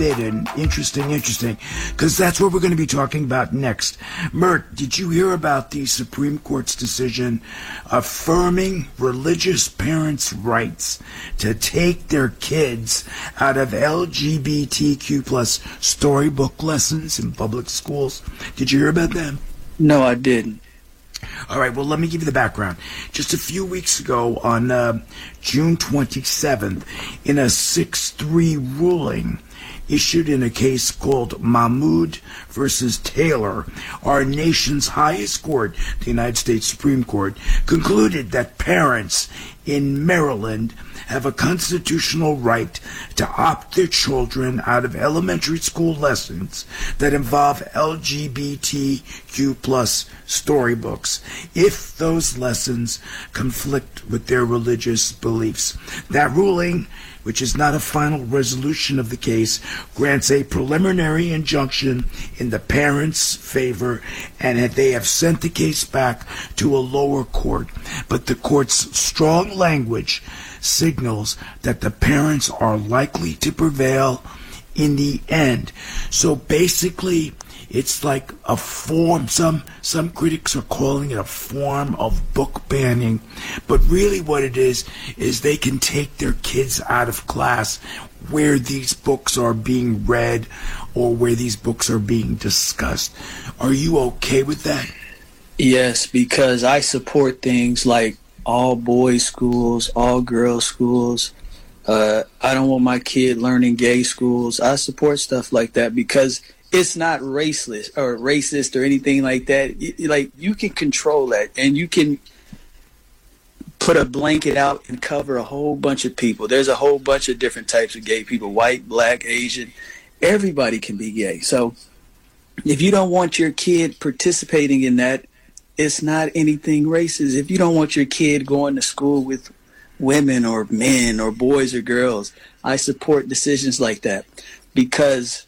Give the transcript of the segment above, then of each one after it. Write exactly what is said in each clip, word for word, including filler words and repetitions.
And interesting, interesting, because that's what we're going to be talking about next. Mert, did you hear about the Supreme Court's decision affirming religious parents' rights to take their kids out of L G B T Q plus storybook lessons in public schools? Did you hear about that? No, I didn't. All right, well, let me give you the background. Just a few weeks ago, on uh, June twenty-seventh, in a six three ruling issued in a case called Mahmoud versus Taylor, our nation's highest court, the United States Supreme Court, concluded that parents in Maryland have a constitutional right to opt their children out of elementary school lessons that involve L G B T Q plus storybooks if those lessons conflict with their religious beliefs. That ruling, which is not a final resolution of the case, grants a preliminary injunction in the parents' favor, and they have sent the case back to a lower court. But the court's strong language signals that the parents are likely to prevail in the end. So basically, it's like a form, some some critics are calling it a form of book banning, but really what it is, is they can take their kids out of class where these books are being read or where these books are being discussed. Are you okay with that? Yes, because I support things like all boys schools, all girls schools. Uh, I don't want my kid learning gay schools. I support stuff like that because it's not raceless or racist or anything like that. It, like, you can control that, and you can put a blanket out and cover a whole bunch of people. There's a whole bunch of different types of gay people, white, black, Asian. Everybody can be gay. So if you don't want your kid participating in that, it's not anything racist. If you don't want your kid going to school with women or men or boys or girls, I support decisions like that because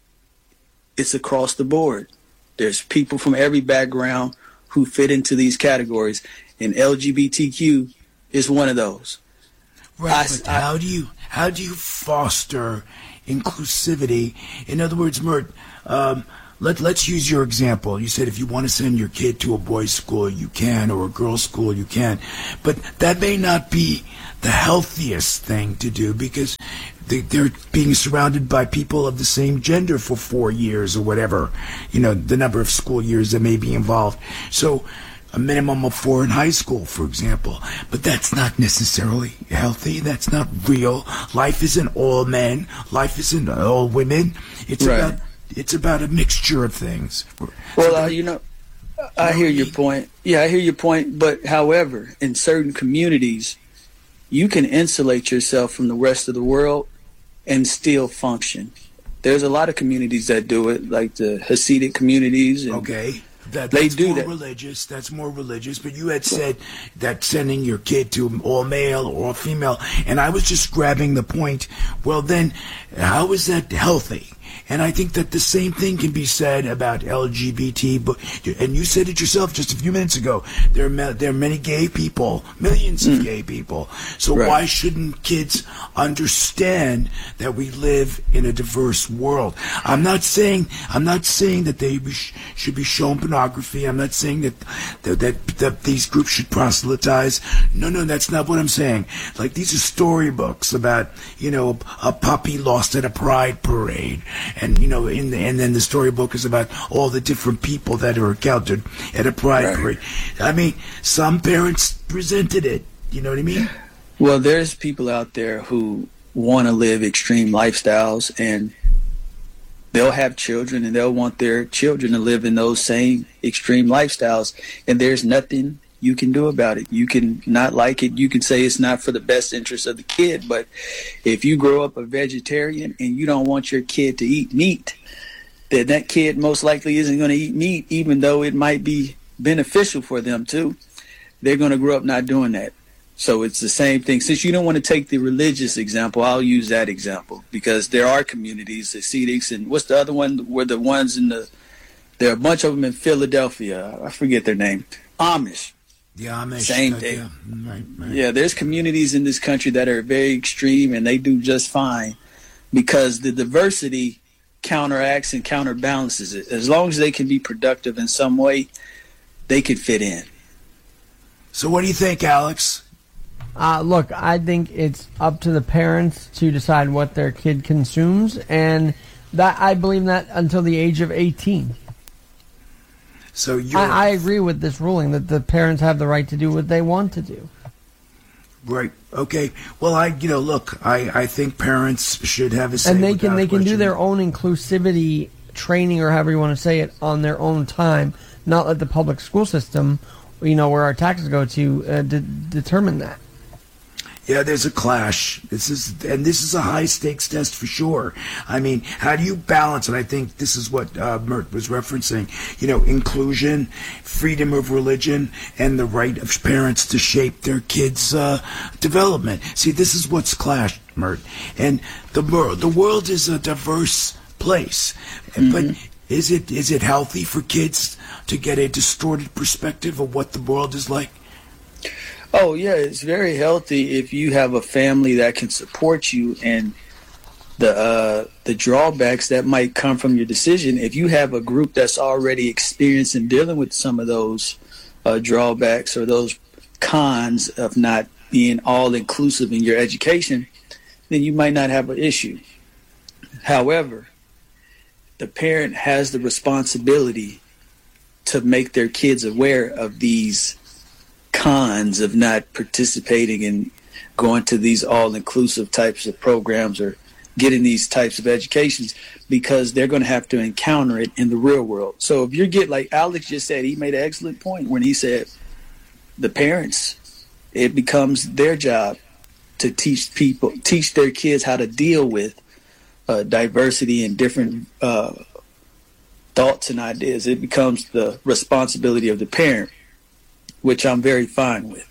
it's across the board. There's people from every background who fit into these categories, and L G B T Q is one of those. Right, I, but I, how do you how do you foster inclusivity? In other words, Mert, um, let let's use your example. You said if you want to send your kid to a boys' school, you can, or a girls' school, you can, but that may not be the healthiest thing to do because they, they're being surrounded by people of the same gender for four years or whatever, you know, the number of school years that may be involved. So a minimum of four in high school, for example. But that's not necessarily healthy. That's not real. Life isn't all men. Life isn't all women. It's right. about it's about a mixture of things. Well, uh, you know, I hear your point. Yeah, I hear your point. But however, in certain communities, you can insulate yourself from the rest of the world and still function. There's a lot of communities that do it, like the Hasidic communities. And okay. That, they that's do more that. religious. That's more religious. But you had said that sending your kid to all male or all female, and I was just grabbing the point. Well, then, how is that healthy? And I think that the same thing can be said about L G B T. But and you said it yourself just a few minutes ago. There are there are many gay people, millions of mm. gay people. So right. why shouldn't kids understand that we live in a diverse world? I'm not saying I'm not saying that they sh- should be shown pornography. I'm not saying that that, that that these groups should proselytize. No, no, that's not what I'm saying. Like, these are storybooks about, you know, a, a puppy lost at a pride parade. And, you know, in the, and then the storybook is about all the different people that are encountered at a pride right. parade. I mean, some parents presented it. You know what I mean? Well, there's people out there who want to live extreme lifestyles, and they'll have children, and they'll want their children to live in those same extreme lifestyles. And there's nothing you can do about it. You can not like it. You can say it's not for the best interest of the kid. But if you grow up a vegetarian and you don't want your kid to eat meat, then that kid most likely isn't going to eat meat, even though it might be beneficial for them too. They're going to grow up not doing that. So it's the same thing. Since you don't want to take the religious example, I'll use that example, because there are communities, the Hasidics, and what's the other one? Were the ones in the, there are a bunch of them in Philadelphia. I forget their name. Amish. The Amish. Same uh, thing. Yeah. Right, right. Yeah, there's communities in this country that are very extreme, and they do just fine. because the diversity counteracts and counterbalances it. As long as they can be productive in some way, they could fit in. So what do you think, Alex? Uh, look, I think it's up to the parents to decide what their kid consumes, and that I believe that until the age of eighteen. So you, I, I agree with this ruling that the parents have the right to do what they want to do. Right. Okay. Well, I, you know, look, I, I think parents should have a say. And they can they can do question. their own inclusivity training, or however you want to say it, on their own time. Not let the public school system, you know, where our taxes go to, uh, de- determine that. Yeah, there's a clash. This is, and this is a high stakes test for sure. I mean, how do you balance? And I think this is what uh, Mert was referencing. You know, inclusion, freedom of religion, and the right of parents to shape their kids' uh, development. See, this is what's clashed, Mert. And the world, the world is a diverse place, mm-hmm. but is it is it healthy for kids to get a distorted perspective of what the world is like? Oh, yeah, it's very healthy if you have a family that can support you, and the uh, the drawbacks that might come from your decision. If you have a group that's already experienced in dealing with some of those uh, drawbacks or those cons of not being all-inclusive in your education, then you might not have an issue. However, the parent has the responsibility to make their kids aware of these cons of not participating in going to these all-inclusive types of programs or getting these types of educations, because they're going to have to encounter it in the real world. So if you get, like Alex just said, he made an excellent point when he said the parents, it becomes their job to teach people, teach their kids how to deal with uh, diversity and different uh, thoughts and ideas. It becomes the responsibility of the parent, which I'm very fine with.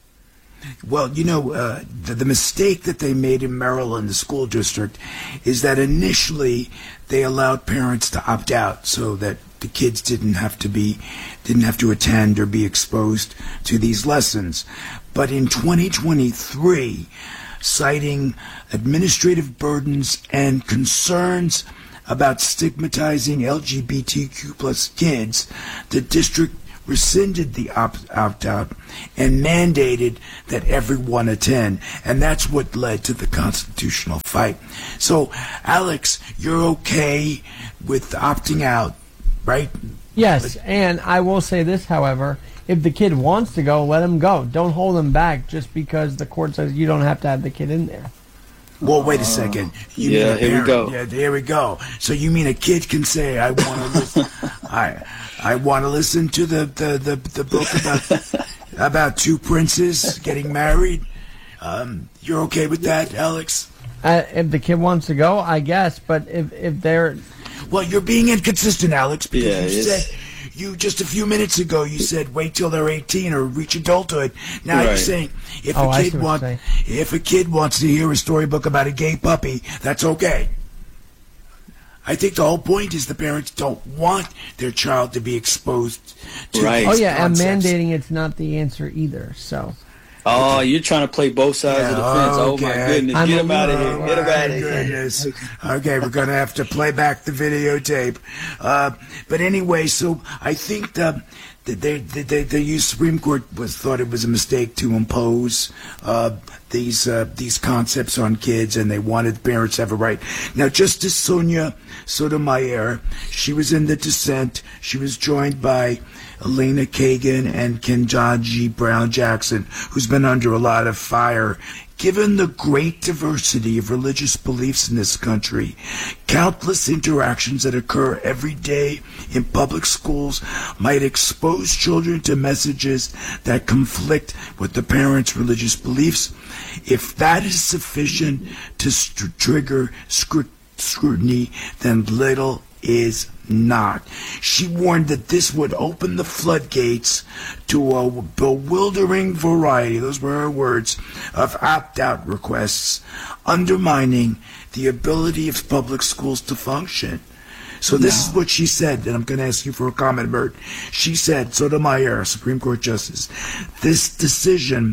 Well, you know, uh, the, the mistake that they made in Maryland, the school district, is that initially they allowed parents to opt out so that the kids didn't have to be, didn't have to attend or be exposed to these lessons. But in twenty twenty-three, citing administrative burdens and concerns about stigmatizing L G B T Q plus kids, the district rescinded the opt- opt-out and mandated that everyone attend. And that's what led to the constitutional fight. So, Alex, you're okay with opting out, right? Yes, and I will say this, however, if the kid wants to go, let him go. Don't hold him back just because the court says you don't have to have the kid in there. Well, wait a second. You yeah, mean a here parent. we go. Yeah, here we go. So you mean a kid can say, "I want to listen. I, I want to listen to the, the, the, the book about about two princes getting married." Um, you're okay with that, Alex? Uh, if the kid wants to go, I guess. But if if they're well, you're being inconsistent, Alex. Because Yeah, you it's- said you just a few minutes ago you said wait till they're eighteen or reach adulthood. Now you're Right. saying if Oh, a I see kid what want you're saying. if a kid wants to hear a storybook about a gay puppy, that's okay. I think the whole point is the parents don't want their child to be exposed to Right. these oh yeah, and concepts. mandating it's not the answer either. So Oh, you're trying to play both sides of the Yeah, fence. Oh, my okay. goodness. I'm Get a him out of little- here. Get him out of My here. goodness. Okay, we're going to have to play back the videotape. Uh, but anyway, so I think the the, the, the, the U S Supreme Court was thought it was a mistake to impose uh, these uh, these concepts on kids, and they wanted parents to have a right. Now, Justice Sonia Sotomayor, she was in the dissent. She was joined by Elena Kagan and Ketanji Brown Jackson, who's been under a lot of fire. Given the great diversity of religious beliefs in this country, countless interactions that occur every day in public schools might expose children to messages that conflict with the parents' religious beliefs. If that is sufficient to st- trigger scrut- scrutiny, then little is not. She warned that this would open the floodgates to a bewildering variety, those were her words, of opt-out requests, undermining the ability of public schools to function. So this is what she said, and I'm going to ask you for a comment, Bert. She said, Sotomayor, Supreme Court Justice, this decision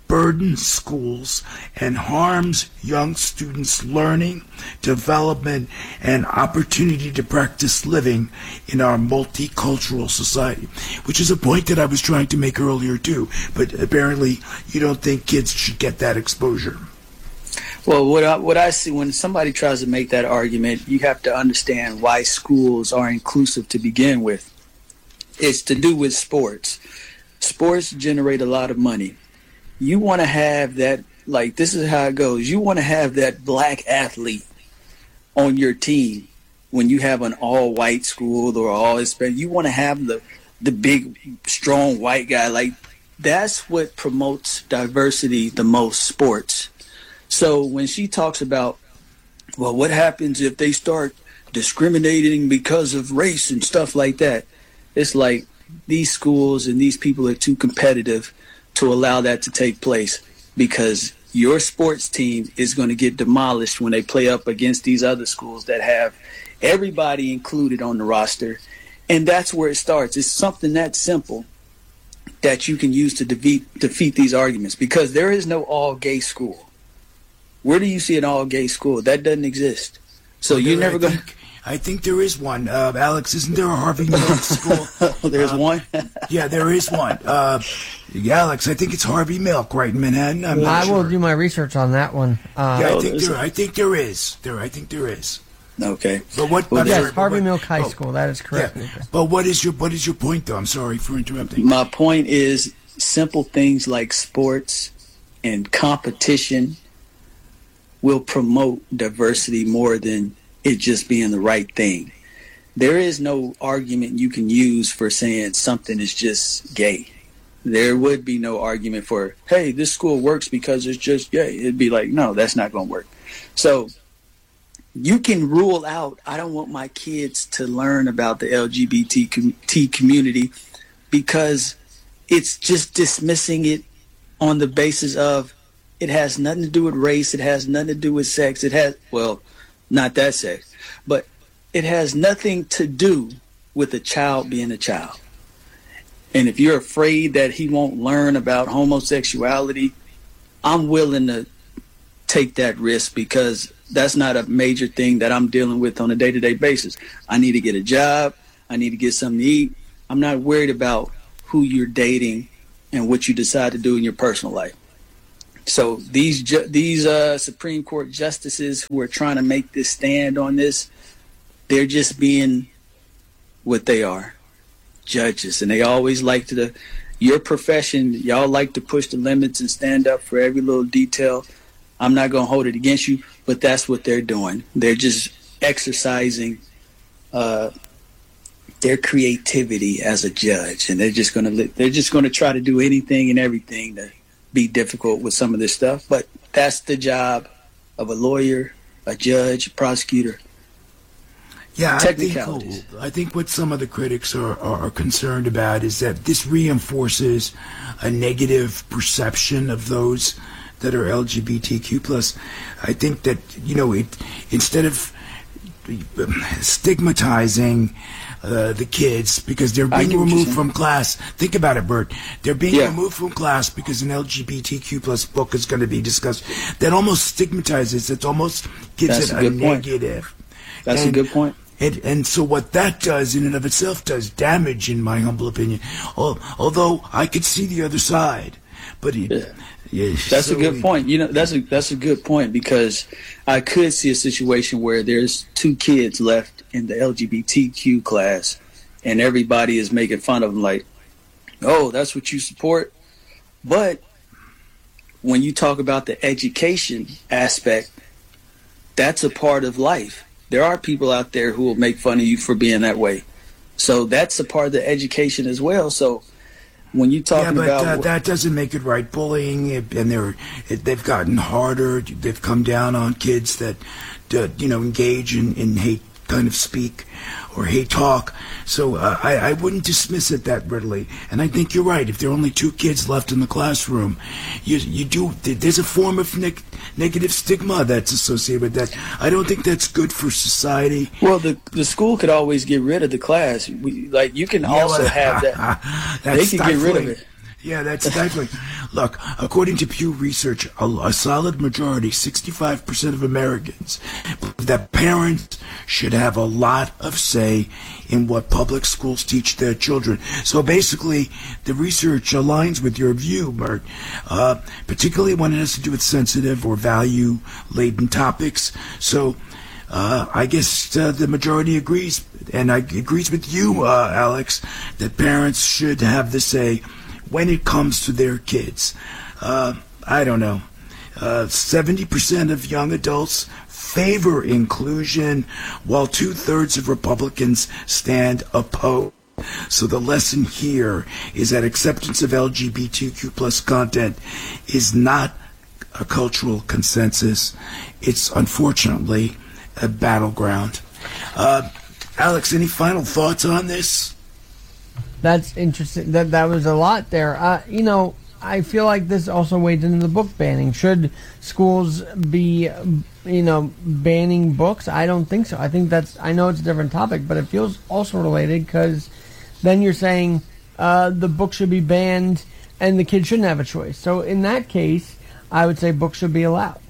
burdens schools and harms young students' learning, development, and opportunity to practice living in our multicultural society, which is a point that I was trying to make earlier too, but apparently you don't think kids should get that exposure. Well, what I, what I see when somebody tries to make that argument, you have to understand why schools are inclusive to begin with. It's to do with sports. Sports generate a lot of money. You want to have that, like, this is how it goes. You want to have that black athlete on your team when you have an all-white school or all Hispanic. You want to have the, the big, strong white guy. Like, that's what promotes diversity the most, sports. So when she talks about, well, what happens if they start discriminating because of race and stuff like that? It's like these schools and these people are too competitive to allow that to take place, because your sports team is going to get demolished when they play up against these other schools that have everybody included on the roster. And that's where it starts. It's something that simple that you can use to defeat, defeat these arguments, because there is no all-gay school. Where do you see an all-gay school? That doesn't exist. So well, you're never going to... I think there is one. Uh, Alex, isn't there a Harvey Milk school? There's uh, one? Yeah, there is one. Uh, Alex, I think it's Harvey Milk, right in Manhattan? I'm well, not I sure. will do my research on that one. Uh, yeah, I oh, think there, I think there is. There, I think there is. Okay. But what? Well, but yes, sorry, Harvey but, Milk High oh, School. That is correct. Yeah. But what is your what is your point, though? I'm sorry for interrupting. My point is simple things like sports and competition will promote diversity more than it just being the right thing. There is no argument you can use for saying something is just gay. There would be no argument for, hey, this school works because it's just gay. It'd be like, no, that's not going to work. So you can rule out, I don't want my kids to learn about the L G B T community because it's just dismissing it on the basis of it has nothing to do with race. It has nothing to do with sex. It has, well, not that sex, but it has nothing to do with a child being a child. And if you're afraid that he won't learn about homosexuality, I'm willing to take that risk, because that's not a major thing that I'm dealing with on a day-to-day basis. I need to get a job. I need to get something to eat. I'm not worried about who you're dating and what you decide to do in your personal life. So these ju- these uh, Supreme Court justices who are trying to make this stand on this, they're just being what they are, judges. And they always like to, your profession, y'all like to push the limits and stand up for every little detail. I'm not going to hold it against you, but that's what they're doing. They're just exercising uh, their creativity as a judge, and they're just going to they're just going to try to do anything and everything to be difficult with some of this stuff. But that's the job of a lawyer, a judge, a prosecutor. Yeah, I think, I think what some of the critics are, are concerned about is that this reinforces a negative perception of those that are L G B T Q plus. I think that, you know, it instead of stigmatizing uh, the kids because they're being removed from class. Think about it, Bert. They're being yeah. removed from class because an L G B T Q plus book is going to be discussed. That almost stigmatizes. It almost gives That's it a, a good negative. Point. That's and, a good point. And, and so what that does in and of itself does damage, in my humble opinion. Although I could see the other side, but it, yeah. Yeah, that's so a good point. You know, that's a that's a good point, because I could see a situation where there's two kids left in the L G B T Q class, and everybody is making fun of them, like, "Oh, that's what you support." But when you talk about the education aspect, that's a part of life. There are people out there who will make fun of you for being that way, so that's a part of the education as well. So. When you talking yeah, but about uh, that doesn't make it right. Bullying, and they're it, they've gotten harder. They've come down on kids that, uh, you know, engage in, in hate kind of speak or hate talk. So uh, I, I wouldn't dismiss it that readily. And I think you're right. If there are only two kids left in the classroom, you you do there's a form of neg- negative stigma that's associated with that. I don't think that's good for society. Well, the the school could always get rid of the class. We, like you can yeah, also well, have that. They can get rid of it. Yeah, that's definitely. Look, according to Pew Research, a, a solid majority, sixty-five percent of Americans, believe that parents should have a lot of say in what public schools teach their children. So basically, the research aligns with your view, Mert, uh, particularly when it has to do with sensitive or value-laden topics. So uh, I guess uh, the majority agrees, and I agrees with you, uh, Alex, that parents should have the say when it comes to their kids. Uh, I don't know. Uh, seventy percent of young adults favor inclusion, while two-thirds of Republicans stand opposed. So the lesson here is that acceptance of L G B T Q plus content is not a cultural consensus. It's unfortunately a battleground. Uh, Alex, any final thoughts on this? That's interesting. That that was a lot there. Uh, you know, I feel like this also weighs into the book banning. Should schools be, you know, banning books? I don't think so. I think that's. I know it's a different topic, but it feels also related because then you're saying uh, the book should be banned and the kids shouldn't have a choice. So in that case, I would say books should be allowed.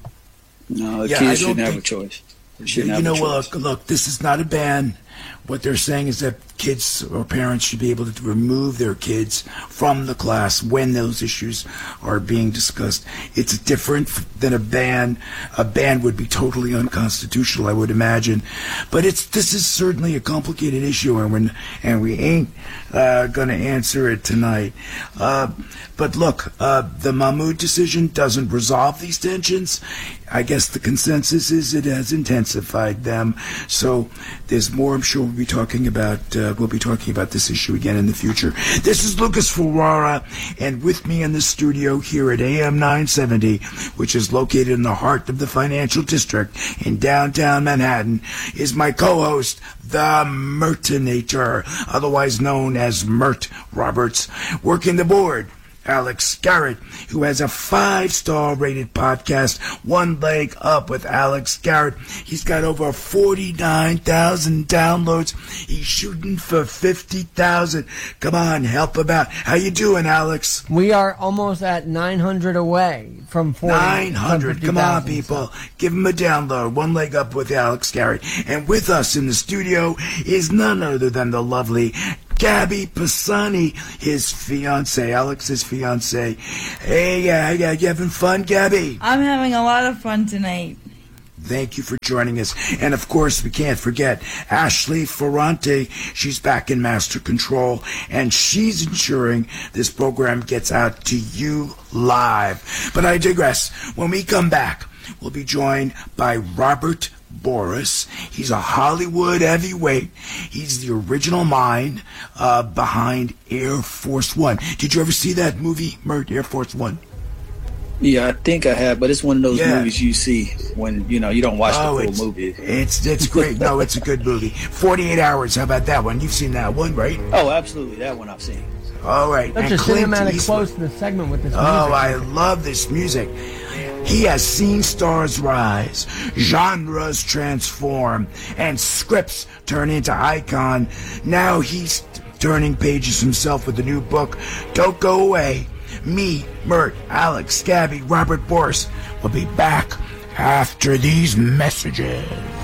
No, the Yeah, I kids don't shouldn't have a think- choice. They You shouldn't have know, a choice. look, look, this is not a ban. What they're saying is that kids or parents should be able to remove their kids from the class when those issues are being discussed. It's different than a ban. A ban would be totally unconstitutional, I would imagine. But it's this is certainly a complicated issue, and we're, and we ain't uh, going to answer it tonight. Uh, but look, uh, the Mahmoud decision doesn't resolve these tensions. I guess the consensus is it has intensified them. So there's more, I'm sure, we'll be talking about. Uh, we'll be talking about this issue again in the future. This is Lucas Ferrara, and with me in the studio here at A M nine seventy, which is located in the heart of the financial district in downtown Manhattan, is my co-host, the Mertinator, otherwise known as Mert Roberts, working the board, Alex Garrett, who has a five-star rated podcast, One Leg Up with Alex Garrett. He's got over forty-nine thousand downloads. He's shooting for fifty thousand. Come on, help him out. How you doing, Alex? We are almost at nine hundred away from forty. nine hundred. Come on, 50,000, people. so. Give him a download. One Leg Up with Alex Garrett. And with us in the studio is none other than the lovely Gabby Pisani, his fiance, Alex's fiance. Hey, uh, yeah, you having fun, Gabby? I'm having a lot of fun tonight. Thank you for joining us. And of course, we can't forget Ashley Ferrante. She's back in master control, and she's ensuring this program gets out to you live. But I digress. When we come back, we'll be joined by Robert Boris. He's a Hollywood heavyweight. He's the original mind uh, behind Air Force One. Did you ever see that movie, Mert, Air Force One? Yeah, I think I have, but it's one of those Yeah. movies you see when, you know, you don't watch Oh, the it's, full movie. it's it's great. No, it's a good movie. forty-eight hours. How about that one? You've seen that one, right? Oh, absolutely. That one I've seen. All right. Such And a Clint cinematic Eastwood. close to the segment with this music. Oh, I love this music. He has seen stars rise, genres transform, and scripts turn into icon. Now he's turning pages himself with a new book. Don't go away. Me, Mert, Alex, Gabby, Robert Boris will be back after these messages.